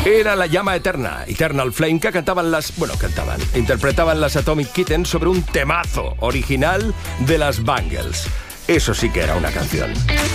Era la llama eterna, Eternal Flame, que interpretaban las Atomic Kittens sobre un temazo original de las Bangles. Eso sí que era una canción.